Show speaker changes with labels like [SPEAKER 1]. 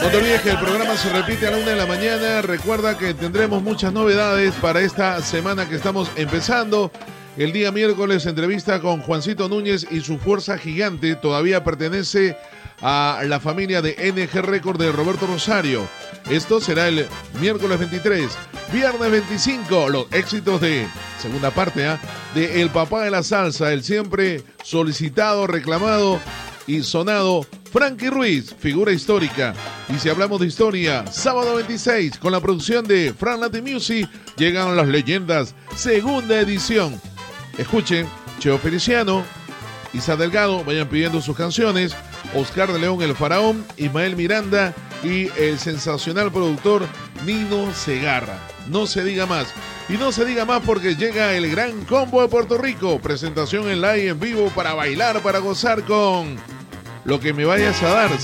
[SPEAKER 1] No te olvides que el programa se repite a la 1 de la mañana. Recuerda que tendremos muchas novedades para esta semana que estamos empezando. El día miércoles, entrevista con Juancito Núñez y su fuerza gigante. Todavía pertenece a la familia de NG Record de Roberto Rosario. Esto será el miércoles 23. Viernes 25, los éxitos de segunda parte de El Papá de la Salsa, el siempre solicitado, reclamado y sonado Frankie Ruiz, figura histórica. Y si hablamos de historia, sábado 26, con la producción de Fran Latin Music, llegan las leyendas, segunda edición. Escuchen, Cheo Feliciano, Isa Delgado, vayan pidiendo sus canciones, Oscar de León el Faraón, Ismael Miranda y el sensacional productor Nino Segarra. No se diga más. Y no se diga más porque llega el Gran Combo de Puerto Rico. Presentación en live, en vivo, para bailar, para gozar con Lo que me vayas a dar.